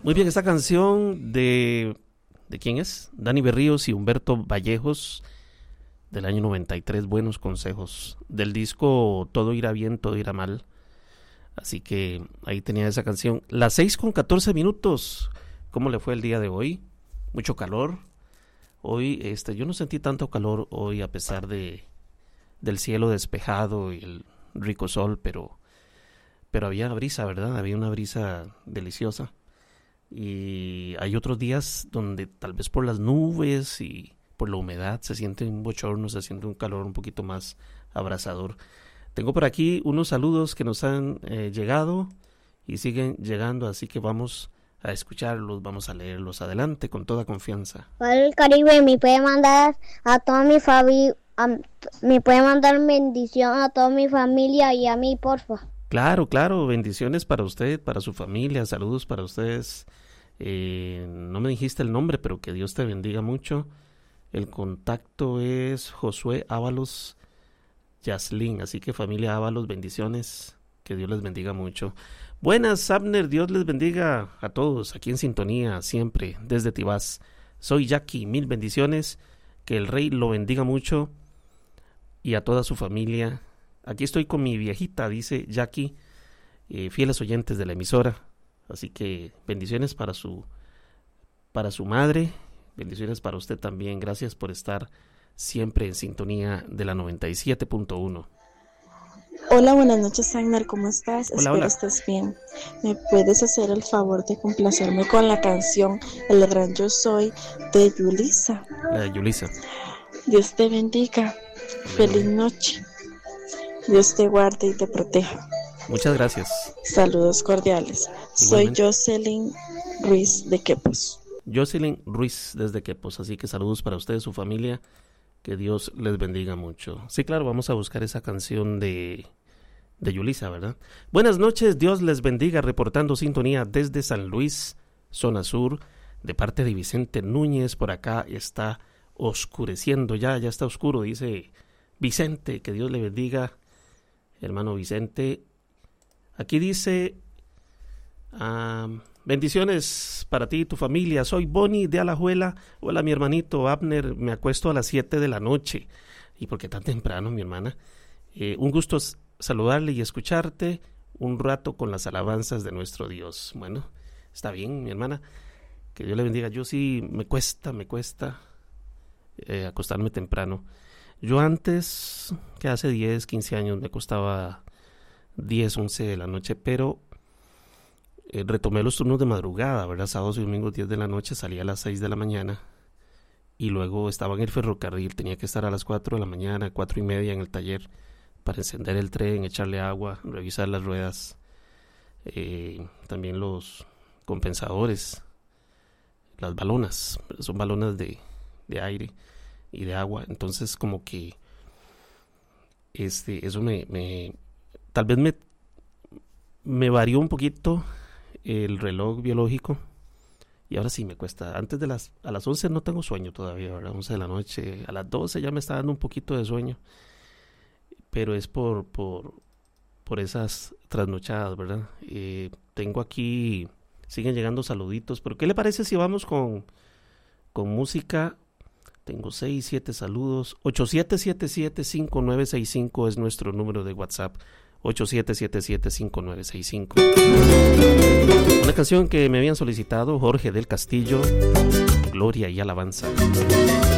Muy bien, esta canción ¿de quién es? Dani Berríos y Humberto Vallejos, del año 93, Buenos Consejos, del disco Todo irá bien, todo irá mal. Así que ahí tenía esa canción. Las 6:14. ¿Cómo le fue el día de hoy? Mucho calor. Hoy, yo no sentí tanto calor hoy a pesar del cielo despejado y el rico sol, pero había brisa, ¿verdad? Había una brisa deliciosa. Y hay otros días donde tal vez por las nubes y por la humedad se siente un bochorno, se siente un calor un poquito más abrasador. Tengo por aquí unos saludos que nos han llegado y siguen llegando, así que vamos a escucharlos, vamos a leerlos. Adelante, con toda confianza. Para el Caribe, me puede mandar a toda mi familia, me puede mandar bendición a toda mi familia y a mí, porfa. Claro, bendiciones para usted, para su familia, saludos para ustedes. No me dijiste el nombre, pero que Dios te bendiga mucho. El contacto es Josué Ábalos Yaslin, así que familia Ábalos, bendiciones, que Dios les bendiga mucho. Buenas, Abner, Dios les bendiga a todos, aquí en sintonía, siempre, desde Tibás. Soy Jackie, 1000 bendiciones, que el Rey lo bendiga mucho y a toda su familia. Aquí estoy con mi viejita, dice Jackie, fieles oyentes de la emisora, así que bendiciones para su madre, bendiciones para usted también, gracias por estar siempre en sintonía de la 97.1. Hola, buenas noches, Agner, ¿cómo estás? Hola, Espero estés bien. ¿Me puedes hacer el favor de complacerme con la canción El Gran Yo Soy de Yulisa? La de Yulisa. Dios te bendiga, feliz noche. Dios te guarde y te proteja. Muchas gracias. Saludos cordiales. Igualmente. Soy Jocelyn Ruiz de Quepos. Jocelyn Ruiz desde Quepos, así que saludos para ustedes, su familia, que Dios les bendiga mucho. Sí, claro, vamos a buscar esa canción de Yulisa, ¿verdad? Buenas noches, Dios les bendiga, reportando sintonía desde San Luis, zona sur, de parte de Vicente Núñez. Por acá está oscureciendo, ya está oscuro, dice Vicente, que Dios le bendiga, hermano Vicente. Aquí dice, bendiciones para ti y tu familia, soy Bonnie de Alajuela. Hola, mi hermanito Abner, me acuesto a las 7 de la noche. ¿Y por qué tan temprano, mi hermana? Un gusto saludarle y escucharte un rato con las alabanzas de nuestro Dios. Bueno, está bien, mi hermana, que Dios le bendiga. Yo sí me cuesta acostarme temprano. Yo antes, que hace 10, 15 años, me acostaba 10, 11 de la noche, pero retomé los turnos de madrugada, ¿verdad? Sábados y domingos 10 de la noche, salía a las 6 de la mañana y luego estaba en el ferrocarril, tenía que estar a las 4 de la mañana, 4:30 en el taller para encender el tren, echarle agua, revisar las ruedas, también los compensadores, las balonas, son balonas de aire y de agua. Entonces como que eso tal vez me varió un poquito el reloj biológico y ahora sí me cuesta. Antes a las 11 no tengo sueño todavía, ¿verdad? 11 de la noche, a las 12 ya me está dando un poquito de sueño, pero es por esas trasnochadas, ¿verdad? Tengo aquí, siguen llegando saluditos, pero ¿qué le parece si vamos con música? Tengo 6, 7 saludos. 8777-5965 es nuestro número de WhatsApp. 8777-5965. Una canción que me habían solicitado Jorge del Castillo, Gloria y Alabanza.